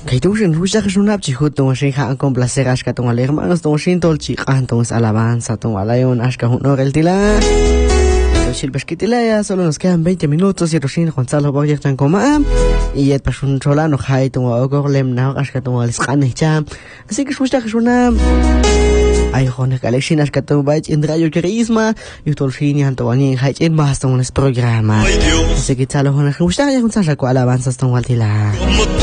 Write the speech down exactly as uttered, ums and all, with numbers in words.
Kaitushin Rusha Shunap Chihuton Shinha con placer Ashka ton hermanos ton Shintol Chicantons alabanza ton Alayon Ashka Hunor el Tila. Silpesquitilaya, solo nos quedan veinte minutos y Roshin Gonzalo Boyer tan coma y et pasun cholano hay ton Ogorlem na Ashka ton Alisqanicha. Así que escucha que suena ay jones Galexin Ashka ton Bait en Radio Carisma y Tolfini Antoni hay en más ton programa. Así que chalo jones escucha ya con Sasha alabanzas ton Altila.